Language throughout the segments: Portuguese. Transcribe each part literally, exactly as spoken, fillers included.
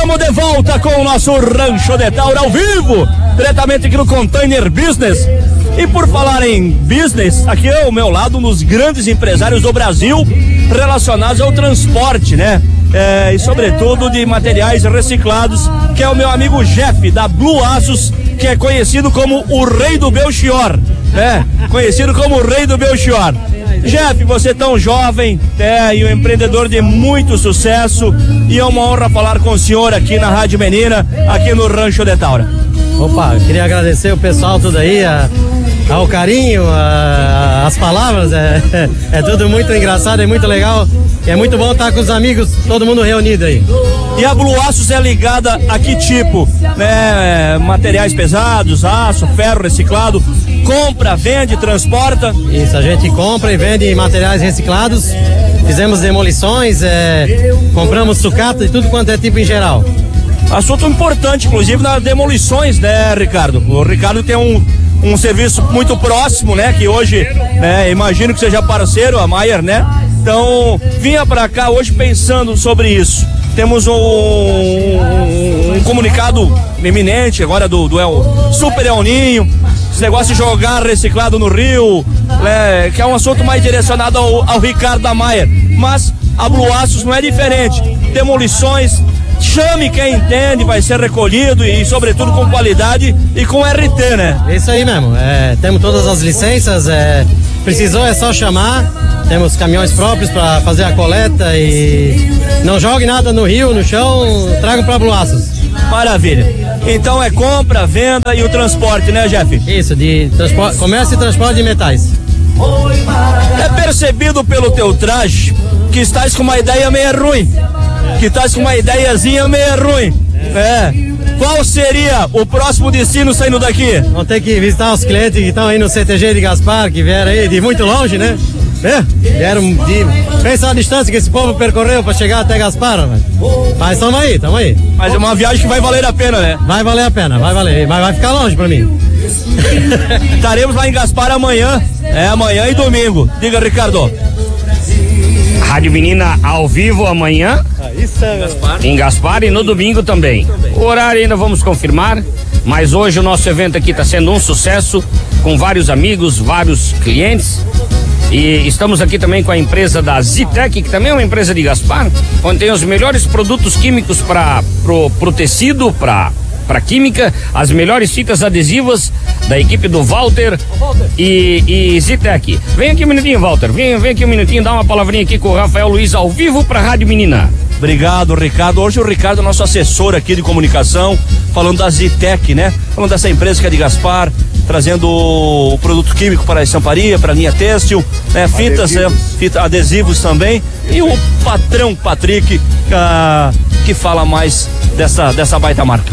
Estamos de volta com o nosso Rancho de Taura ao vivo, diretamente aqui no Container Business. E por falar em business, aqui ao meu lado, um dos grandes empresários do Brasil relacionados ao transporte, né? É, e sobretudo de materiais reciclados, que é o meu amigo Jeff, da Blue Aços, que é conhecido como o rei do Belchior, né? Conhecido como o rei do Belchior. Jeff, você tão jovem, é, e um empreendedor de muito sucesso, e é uma honra falar com o senhor aqui na Rádio Menina, aqui no Rancho de Taura. Opa, queria agradecer o pessoal tudo aí, a, ao carinho, a, as palavras, é, é tudo muito engraçado, é muito legal, é muito bom estar com os amigos, todo mundo reunido aí. E a Blue Aços é ligada a que tipo? Né, materiais pesados, aço, ferro reciclado, compra, vende, transporta? Isso, a gente compra e vende materiais reciclados, fizemos demolições, é, compramos sucata e tudo quanto é tipo em geral. Assunto importante, inclusive, nas demolições, né, Ricardo? O Ricardo tem um, um serviço muito próximo, né, que hoje, né, imagino que seja parceiro, a Maier, né? Então, vinha pra cá hoje pensando sobre isso. Temos um, um, um comunicado eminente agora do, do El, Super El Ninho, esse negócio de jogar reciclado no rio, né, que é um assunto mais direcionado ao, ao Ricardo da Maier. Mas a Blue Aços não é diferente. Demolições, chame quem entende, vai ser recolhido e, sobretudo, com qualidade e com R T, né? Isso aí mesmo, é, temos todas as licenças, é, precisou é só chamar, temos caminhões próprios para fazer a coleta e não jogue nada no rio, no chão, traga para Blue Aços. Maravilha. Então é compra, venda e o transporte, né, Jeff? Isso, de transporte, comércio e transporte de metais. É percebido pelo teu traje que estás com uma ideia meio ruim. Que estás com uma ideiazinha meio ruim. É. Qual seria o próximo destino saindo daqui? Vamos ter que visitar os clientes que estão aí no C T G de Gaspar, que vieram aí de muito longe, né? É, vieram de... Pensa a distância que esse povo percorreu para chegar até Gaspar, né? Mas estamos aí, estamos aí. Mas é uma viagem que vai valer a pena, né? Vai valer a pena, vai valer, mas vai ficar longe para mim. Estaremos lá em Gaspar amanhã, é amanhã e domingo. Diga, Ricardo. Rádio Menina ao vivo amanhã Gaspar. em Gaspar e no domingo também. O horário ainda vamos confirmar, mas hoje o nosso evento aqui está sendo um sucesso, com vários amigos, vários clientes. E estamos aqui também com a empresa da Zitec, que também é uma empresa de Gaspar, onde tem os melhores produtos químicos para pro, pro tecido, para para química, as melhores fitas adesivas da equipe do Walter e, e Zitec. Vem aqui um minutinho, Walter, vem, vem aqui um minutinho, dá uma palavrinha aqui com o Rafael Luiz ao vivo para a Rádio Menina. Obrigado, Ricardo. Hoje o Ricardo é nosso assessor aqui de comunicação, falando da Zitec, né? Falando dessa empresa que é de Gaspar, trazendo o produto químico para a estamparia, para a linha têxtil, né? Fitas, adesivos. É, fita, adesivos também. E o patrão Patrick, ah, que fala mais dessa, dessa baita marca.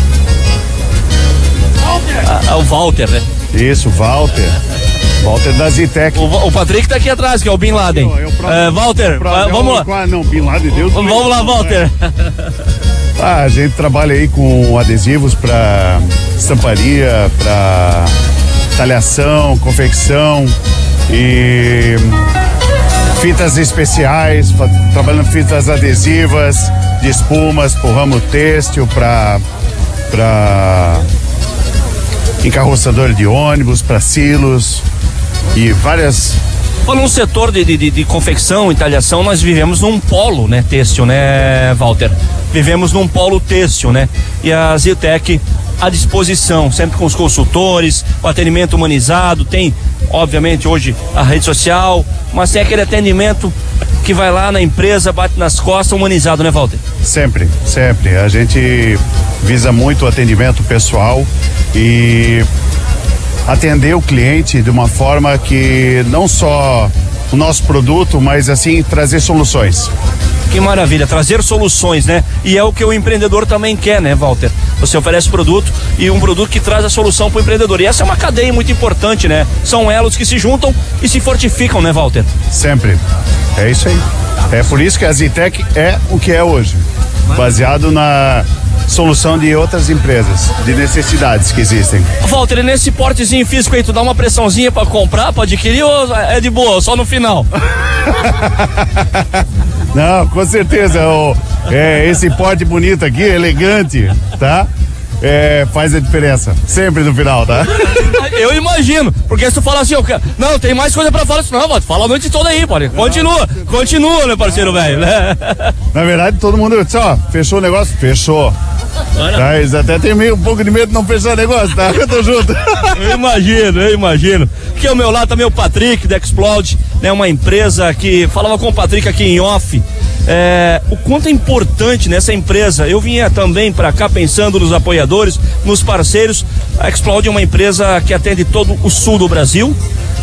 Ah, o Walter, né? Isso, Walter. Walter da Zitec. O, o Patrick tá aqui atrás, que é o Bin Laden. Eu, eu pro, é, Walter, pro, é, vamos lá. Qual, não, Bin Laden, Deus. Vamos lá, Walter. Ah, a gente trabalha aí com adesivos para estamparia, para talhação, confecção e fitas especiais, trabalhando fitas adesivas, de espumas pro ramo têxtil, para para encarroçador de ônibus, para silos e várias. Falando no setor de, de, de confecção e talhação, nós vivemos num polo, né, têxtil, né, Walter? Vivemos num polo têxtil, né? E a Zitec à disposição, sempre com os consultores, o atendimento humanizado, tem, obviamente, hoje a rede social, mas tem aquele atendimento que vai lá na empresa, bate nas costas, humanizado, né, Walter? Sempre, sempre. A gente visa muito o atendimento pessoal e atender o cliente de uma forma que não só o nosso produto, mas assim trazer soluções. Que maravilha, trazer soluções, né? E é o que o empreendedor também quer, né, Walter? Você oferece produto e um produto que traz a solução para o empreendedor. E essa é uma cadeia muito importante, né? São elos que se juntam e se fortificam, né, Walter? Sempre. É isso aí. É por isso que a Zitec é o que é hoje. Baseado na solução de outras empresas, de necessidades que existem. Walter, e nesse portezinho físico aí, tu dá uma pressãozinha pra comprar, pra adquirir, ou é de boa, só no final? Não, com certeza. O, é, esse porte bonito aqui, elegante, tá? É, faz a diferença, sempre no final, tá? Eu imagino, porque se tu fala assim, eu quero... não, tem mais coisa pra falar, não, pode, fala a noite toda aí, pode, continua, continua, né, parceiro velho, né? Na verdade, todo mundo disse, ó, fechou o negócio? Fechou. Tá, eles até tem meio, um pouco de medo de não fechar o negócio, tá? Eu tô junto. Eu imagino, eu imagino. Aqui ao meu lado também o Patrick, da Explode, né, uma empresa que, falava com o Patrick aqui em off, é, o quanto é importante nessa empresa. Eu vinha também pra cá pensando nos apoiadores, nos parceiros. A Explode é uma empresa que atende todo o sul do Brasil,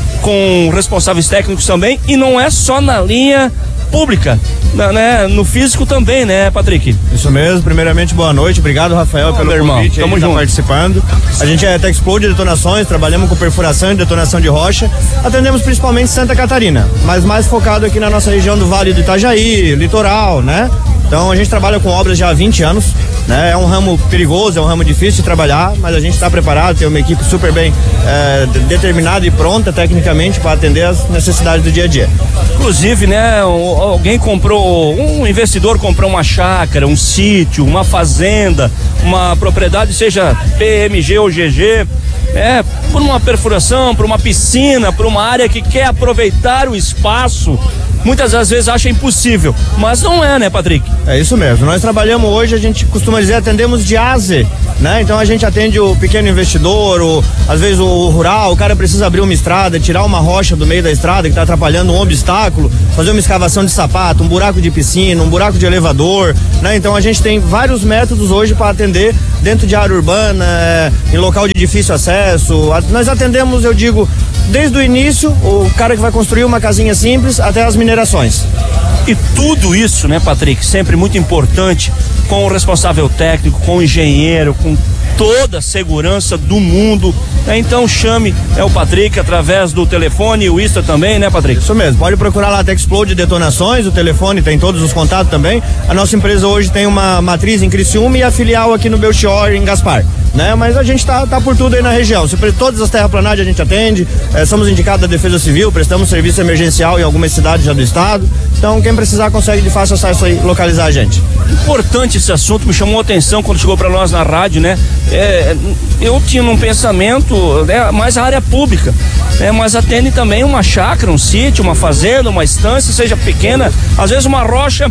com responsáveis técnicos também, e não é só na linha pública, né? No físico também, né, Patrick? Isso mesmo. Primeiramente, boa noite. Obrigado, Rafael, oh, pelo convite. Irmão, tamo junto. Tá participando. A gente é Texplode Detonações, trabalhamos com perfuração e detonação de rocha. Atendemos principalmente Santa Catarina, mas mais focado aqui na nossa região do Vale do Itajaí, litoral, né? Então a gente trabalha com obras já há vinte anos, né? É um ramo perigoso, é um ramo difícil de trabalhar, mas a gente está preparado, tem uma equipe super bem é, determinada e pronta tecnicamente para atender as necessidades do dia a dia. Inclusive, né, alguém comprou, um investidor comprou uma chácara, um sítio, uma fazenda, uma propriedade, seja P M G ou G G, é, por uma perfuração, por uma piscina, por uma área que quer aproveitar o espaço. Muitas das vezes acha impossível, mas não é, né, Patrick? É isso mesmo. Nós trabalhamos hoje, a gente costuma dizer, atendemos de A a Z, né? Então a gente atende o pequeno investidor, o, às vezes o, o rural, o cara precisa abrir uma estrada, tirar uma rocha do meio da estrada que está atrapalhando um obstáculo, fazer uma escavação de sapato, um buraco de piscina, um buraco de elevador, né? Então a gente tem vários métodos hoje para atender dentro de área urbana, é, em local de difícil acesso. A, nós atendemos, eu digo, desde o início, o cara que vai construir uma casinha simples até as minerações. E tudo isso, né, Patrick, sempre muito importante, com o responsável técnico, com o engenheiro, com toda a segurança do mundo. Então chame é o Patrick através do telefone, o Insta também, né, Patrick? Isso mesmo, pode procurar lá a Texplode Detonações, o telefone tem todos os contatos também. A nossa empresa hoje tem uma matriz em Criciúma e a filial aqui no Belchior, em Gaspar, né? Mas a gente tá, tá por tudo aí na região. Se todas as terraplanagens a gente atende, é, somos indicados da Defesa Civil, prestamos serviço emergencial em algumas cidades já do estado. Então quem precisar consegue de fácil acesso aí localizar a gente. Importante esse assunto, me chamou a atenção quando chegou para nós na rádio, né? É, eu tinha um pensamento, né, mais a área pública, né, mas atende também uma chácara, um sítio, uma fazenda, uma estância, seja pequena, às vezes uma rocha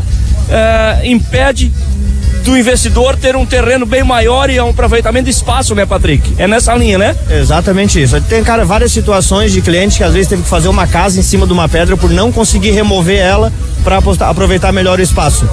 é, impede do investidor ter um terreno bem maior e um aproveitamento de espaço, né, Patrick? É nessa linha, né? Exatamente isso. Tem, cara, várias situações de clientes que às vezes teve que fazer uma casa em cima de uma pedra por não conseguir remover ela para aproveitar melhor o espaço.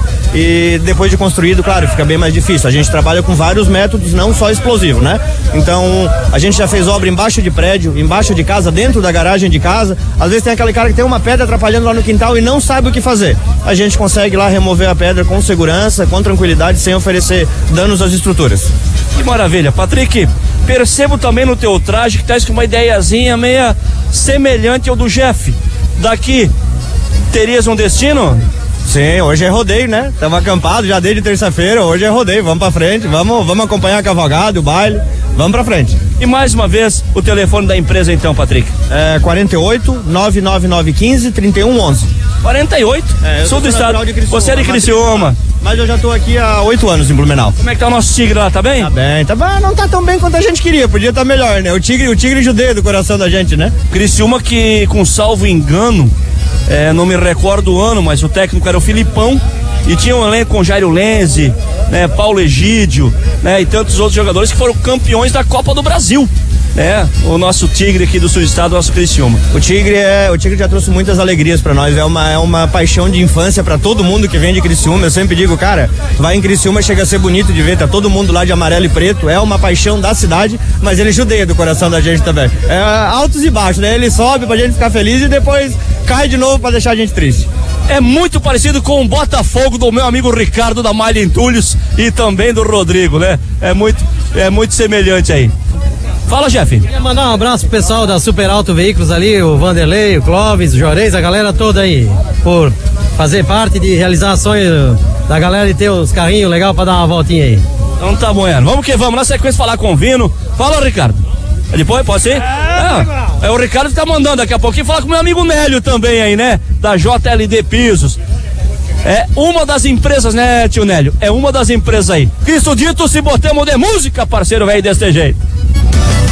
E depois de construído, claro, fica bem mais difícil. A gente trabalha com vários métodos, não só explosivo, né? Então, a gente já fez obra embaixo de prédio, embaixo de casa, dentro da garagem de casa. Às vezes tem aquele cara que tem uma pedra atrapalhando lá no quintal e não sabe o que fazer. A gente consegue lá remover a pedra com segurança, com tranquilidade, sem oferecer danos às estruturas. Que maravilha. Patrick, percebo também no teu traje que tá com uma ideiazinha meia semelhante ao do Jeff. Daqui, terias um destino? Sim, hoje é rodeio, né? Tava acampado já desde terça-feira, hoje é rodeio, vamos pra frente, vamos, vamos acompanhar a cavalgada, o baile, vamos pra frente. E mais uma vez, o telefone da empresa então, Patrick? É quarenta e oito, nove nove nove um cinco, trinta e um onze. quarenta e oito? É, sul do estado. Você é de Criciúma. Mas eu já tô aqui há oito anos em Blumenau. Como é que tá o nosso tigre lá, tá bem? Tá bem, tá bem, não tá tão bem quanto a gente queria, podia estar tá melhor, né? O tigre, o tigre judeia do coração da gente, né? Criciúma que, com salvo engano, é, não me recordo o ano, mas o técnico era o Filipão e tinha um elenco com Jairo Lenze, né, Paulo Egídio, né, e tantos outros jogadores que foram campeões da Copa do Brasil. É, o nosso tigre aqui do sul do estado, o nosso Criciúma. O tigre é, o tigre já trouxe muitas alegrias pra nós, é uma, é uma paixão de infância pra todo mundo que vem de Criciúma. Eu sempre digo, cara, vai em Criciúma, chega a ser bonito de ver, tá todo mundo lá de amarelo e preto, é uma paixão da cidade, mas ele judeia do coração da gente também. É altos e baixos, né? Ele sobe pra gente ficar feliz e depois cai de novo pra deixar a gente triste. É muito parecido com o Botafogo do meu amigo Ricardo da Malha Entulhos e também do Rodrigo, né? É muito, é muito semelhante aí. Fala, Jeff. Queria mandar um abraço pro pessoal da Super Alto Veículos ali, o Vanderlei, o Clóvis, o Jorez, a galera toda aí, por fazer parte de realizar sonho da galera de ter os carrinhos legais pra dar uma voltinha aí. Então tá bom, é. Vamos que vamos, na sequência falar com o Vino. Fala, Ricardo. Depois, pode ser? É, ah, é o Ricardo que tá mandando daqui a pouquinho falar com o meu amigo Nélio também aí, né? Da J L D Pisos. É uma das empresas, né, tio Nélio? É uma das empresas aí. Isso dito, se botamos de música, parceiro velho, desse jeito.